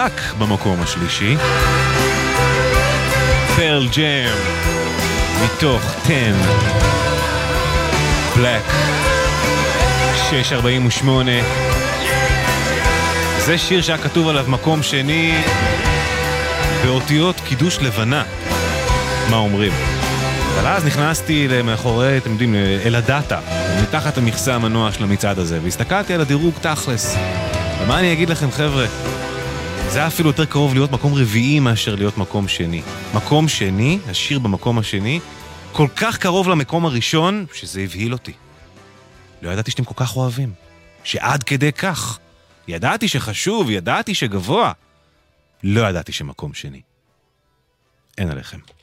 רק במקום השלישי. פרל ג'ם מתוך 10 בלק 648. זה שיר שהיה כתוב עליו מקום שני באותיות קידוש לבנה, מה אומרים? אבל אז נכנסתי למאחורי, אתם יודעים, אל הדאטה, מתחת המכסה המנוע של המצעד הזה, והסתכלתי על הדירוג תכלס. ומה אני אגיד לכם, חבר'ה? זה היה אפילו יותר קרוב להיות מקום רביעי מאשר להיות מקום שני. מקום שני, השיר במקום השני, כל כך קרוב למקום הראשון, שזה הבהיל אותי. לא ידעתי שאתם כל כך אוהבים. שעד כדי כך. ידעתי שחשוב, ידעתי שגבוה. לא ידעתי שמקום שני. אין עליכם.